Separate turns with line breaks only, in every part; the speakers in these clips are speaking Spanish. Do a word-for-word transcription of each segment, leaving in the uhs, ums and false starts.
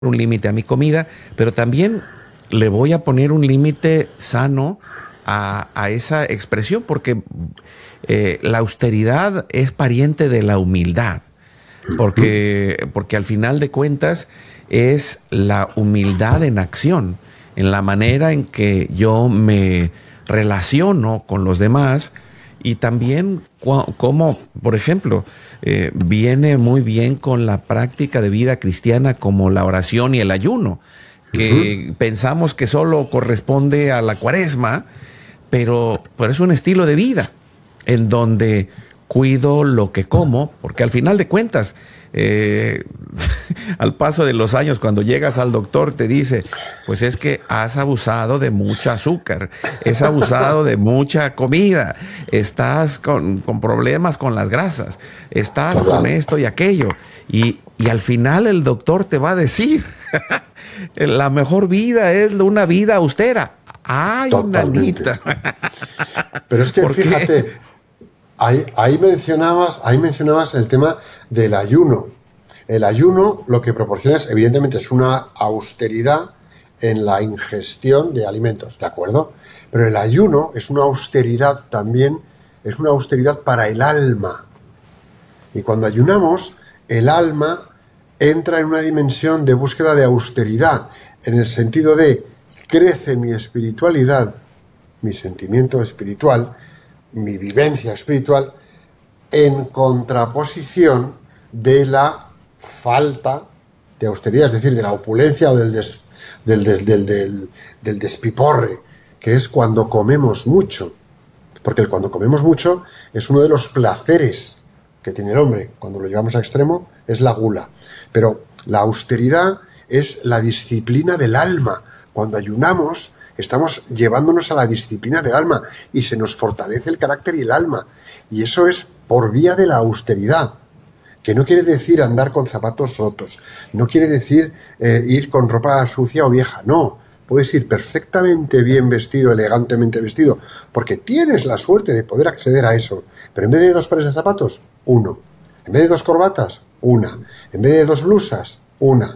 un límite a mi comida, pero también le voy a poner un límite sano a, a esa expresión, porque eh, la austeridad es pariente de la humildad, porque, porque al final de cuentas es la humildad en acción, en la manera en que yo me relaciono con los demás. Y también como, por ejemplo, eh, viene muy bien con la práctica de vida cristiana como la oración y el ayuno, que uh-huh. pensamos que solo corresponde a la cuaresma, pero, pero es un estilo de vida en donde cuido lo que como, porque al final de cuentas, eh, al paso de los años, cuando llegas al doctor te dice, pues es que has abusado de mucho azúcar, has abusado de mucha comida, estás con, con problemas con las grasas, estás con esto y aquello, y, y al final el doctor te va a decir, la mejor vida es una vida austera. ¡Ay, nanita!
Pero es que fíjate... Ahí, ahí, mencionabas, ahí mencionabas el tema del ayuno. El ayuno lo que proporciona es, evidentemente, es una austeridad en la ingestión de alimentos, ¿de acuerdo? Pero el ayuno es una austeridad también, es una austeridad para el alma. Y cuando ayunamos, el alma entra en una dimensión de búsqueda de austeridad, en el sentido de crece mi espiritualidad, mi sentimiento espiritual, mi vivencia espiritual, en contraposición de la falta de austeridad, es decir, de la opulencia o del, des, del, del, del, del, del despiporre, que es cuando comemos mucho. Porque el cuando comemos mucho es uno de los placeres que tiene el hombre. Cuando lo llevamos a extremo es la gula. Pero la austeridad es la disciplina del alma. Cuando ayunamos, estamos llevándonos a la disciplina del alma y se nos fortalece el carácter y el alma. Y eso es por vía de la austeridad, que no quiere decir andar con zapatos rotos, no quiere decir eh, ir con ropa sucia o vieja, no. Puedes ir perfectamente bien vestido, elegantemente vestido, porque tienes la suerte de poder acceder a eso. Pero en vez de dos pares de zapatos, uno. En vez de dos corbatas, una. En vez de dos blusas, una.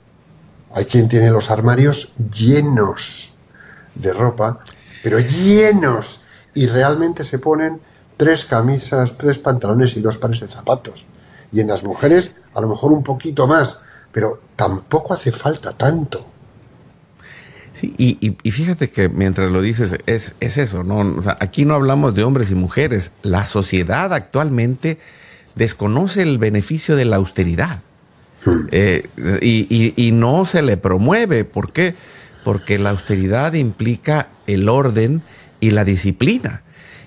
Hay quien tiene los armarios llenos de ropa, pero llenos, y realmente se ponen tres camisas, tres pantalones y dos pares de zapatos. Y en las mujeres a lo mejor un poquito más, pero tampoco hace falta tanto.
Sí, y, y, y fíjate que mientras lo dices, es, es eso, ¿no? O sea, aquí no hablamos de hombres y mujeres. La sociedad actualmente desconoce el beneficio de la austeridad. Hmm. Eh, y, y, y no se le promueve. ¿Por qué? Porque la austeridad implica el orden y la disciplina.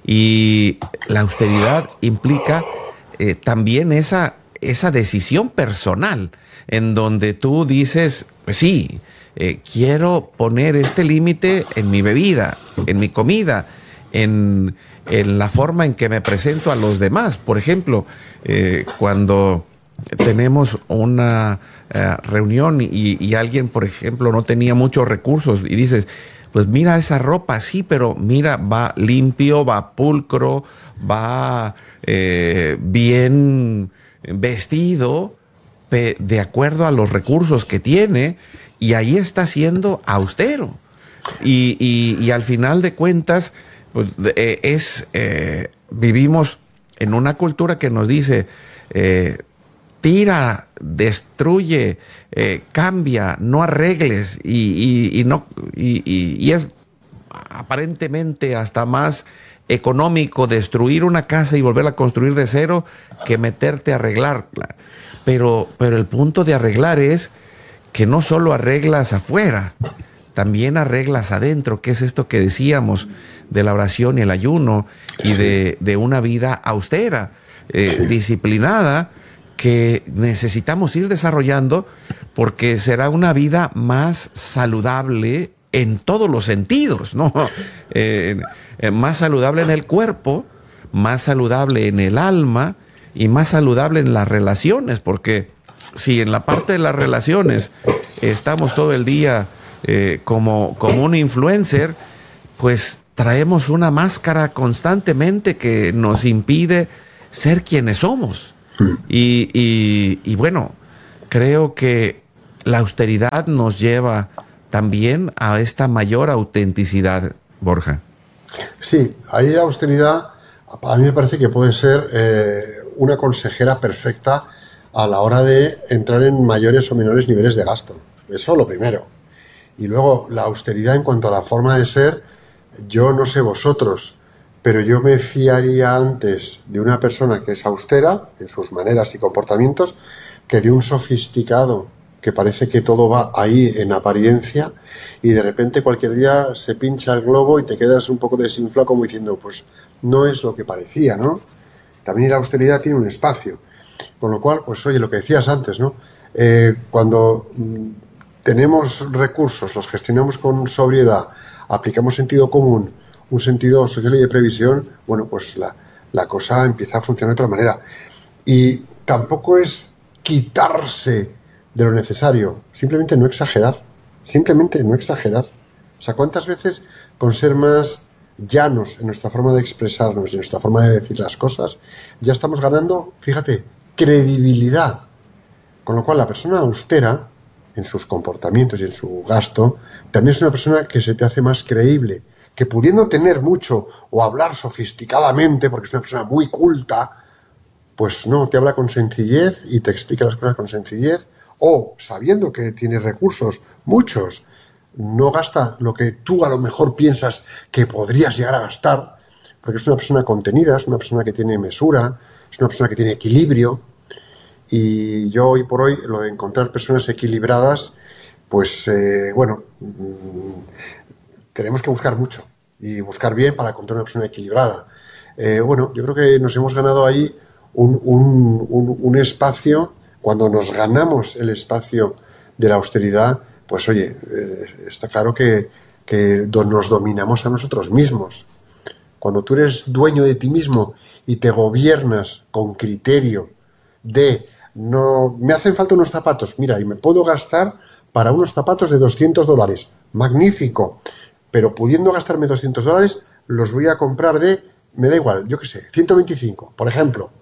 Y la austeridad implica eh, también esa, esa decisión personal, en donde tú dices, pues sí, eh, quiero poner este límite en mi bebida, en mi comida, en, en la forma en que me presento a los demás. Por ejemplo, eh, cuando tenemos una uh, reunión y, y alguien, por ejemplo, no tenía muchos recursos y dices, pues mira esa ropa, sí, pero mira, va limpio, va pulcro, va eh, bien vestido, pe- de acuerdo a los recursos que tiene, y ahí está siendo austero. Y, y, y al final de cuentas, pues, eh, es eh, vivimos en una cultura que nos dice, eh, tira, destruye, eh, cambia, no arregles, y, y, y, no, y, y, y es aparentemente hasta más económico destruir una casa y volverla a construir de cero que meterte a arreglarla. Pero, pero el punto de arreglar es que no solo arreglas afuera, también arreglas adentro, que es esto que decíamos de la oración y el ayuno, y de, de una vida austera, eh, sí. disciplinada, que necesitamos ir desarrollando, porque será una vida más saludable en todos los sentidos, ¿no? Eh, eh, más saludable en el cuerpo, más saludable en el alma y más saludable en las relaciones, porque si en la parte de las relaciones estamos todo el día eh, como, como un influencer, pues traemos una máscara constantemente que nos impide ser quienes somos. Y, y, y bueno, creo que la austeridad nos lleva también a esta mayor autenticidad, Borja.
Sí, ahí la austeridad a mí me parece que puede ser eh, una consejera perfecta a la hora de entrar en mayores o menores niveles de gasto. Eso lo primero. Y luego la austeridad en cuanto a la forma de ser, yo no sé vosotros, pero yo me fiaría antes de una persona que es austera en sus maneras y comportamientos que de un sofisticado que parece que todo va ahí en apariencia y de repente cualquier día se pincha el globo y te quedas un poco desinflado como diciendo, pues no es lo que parecía, ¿no? También la austeridad tiene un espacio. Con lo cual, pues oye, lo que decías antes, ¿no? Eh, cuando mm, tenemos recursos, los gestionamos con sobriedad, aplicamos sentido común, un sentido social y de previsión, bueno, pues la, la cosa empieza a funcionar de otra manera. Y tampoco es quitarse de lo necesario, simplemente no exagerar, simplemente no exagerar. O sea, ¿cuántas veces con ser más llanos en nuestra forma de expresarnos y en nuestra forma de decir las cosas, ya estamos ganando, fíjate, credibilidad? Con lo cual, la persona austera, en sus comportamientos y en su gasto, también es una persona que se te hace más creíble, que pudiendo tener mucho o hablar sofisticadamente, porque es una persona muy culta, pues no, te habla con sencillez y te explica las cosas con sencillez, o sabiendo que tiene recursos, muchos, no gasta lo que tú a lo mejor piensas que podrías llegar a gastar, porque es una persona contenida, es una persona que tiene mesura, es una persona que tiene equilibrio. Y yo hoy por hoy, lo de encontrar personas equilibradas, pues eh, bueno, mmm, tenemos que buscar mucho y buscar bien para encontrar una persona equilibrada. Eh, bueno, yo creo que nos hemos ganado ahí un, un, un, un espacio. Cuando nos ganamos el espacio de la austeridad, pues oye, eh, está claro que, que nos dominamos a nosotros mismos. Cuando tú eres dueño de ti mismo y te gobiernas con criterio de no, me hacen falta unos zapatos, mira, y me puedo gastar para unos zapatos de doscientos dólares, magnífico, pero pudiendo gastarme doscientos dólares, los voy a comprar de, me da igual, yo qué sé, ciento veinticinco, por ejemplo.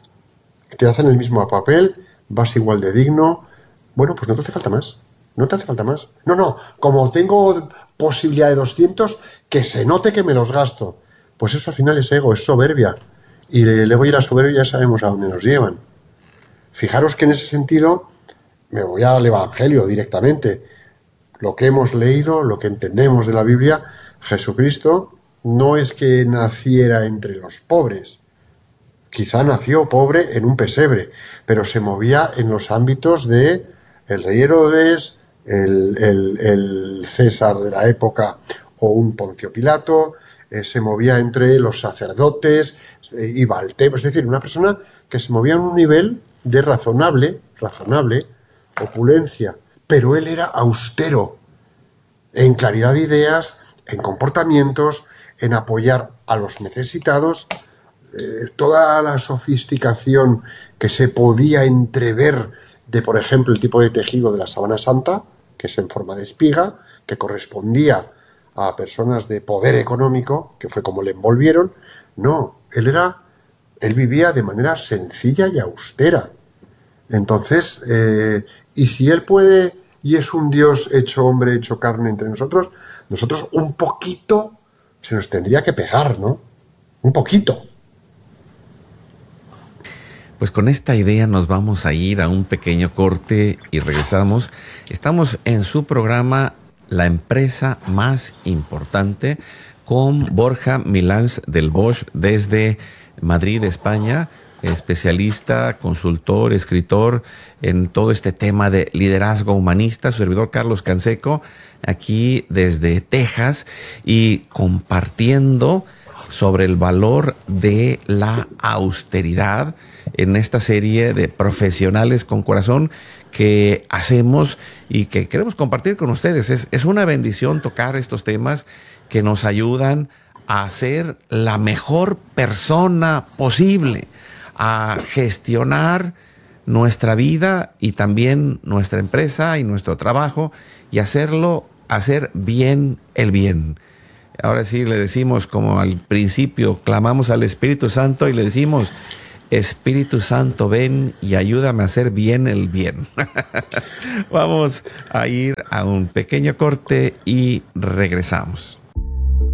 Te hacen el mismo papel, vas igual de digno, bueno, pues no te hace falta más, no te hace falta más. No, no, como tengo posibilidad de doscientos, que se note que me los gasto. Pues eso al final es ego, es soberbia, y el ego y la soberbia ya sabemos a dónde nos llevan. Fijaros que en ese sentido, me voy al Evangelio directamente. Lo que hemos leído, lo que entendemos de la Biblia, Jesucristo no es que naciera entre los pobres. Quizá nació pobre en un pesebre, pero se movía en los ámbitos de el rey Herodes, el, el, el César de la época o un Poncio Pilato, eh, se movía entre los sacerdotes, eh, iba al templo, es decir, una persona que se movía en un nivel de razonable, razonable, opulencia, pero él era austero en claridad de ideas, en comportamientos, en apoyar a los necesitados. Eh, toda la sofisticación que se podía entrever de, por ejemplo, el tipo de tejido de la sábana santa, que es en forma de espiga, que correspondía a personas de poder económico, que fue como le envolvieron. No, él era, él vivía de manera sencilla y austera. Entonces, eh, y si él puede y es un Dios hecho hombre, hecho carne entre nosotros, nosotros un poquito se nos tendría que pegar, ¿no? Un poquito.
Pues con esta idea nos vamos a ir a un pequeño corte y regresamos. Estamos en su programa La Empresa Más Importante con Borja Milans del Bosch desde Madrid, España, especialista, consultor, escritor en todo este tema de liderazgo humanista, su servidor Carlos Canseco, aquí desde Texas y compartiendo sobre el valor de la austeridad en esta serie de profesionales con corazón que hacemos y que queremos compartir con ustedes. Es, es una bendición tocar estos temas que nos ayudan a ser la mejor persona posible, a gestionar nuestra vida y también nuestra empresa y nuestro trabajo y hacerlo, hacer bien el bien. Ahora sí le decimos como al principio, clamamos al Espíritu Santo y le decimos, Espíritu Santo, ven y ayúdame a hacer bien el bien. Vamos a ir a un pequeño corte y regresamos.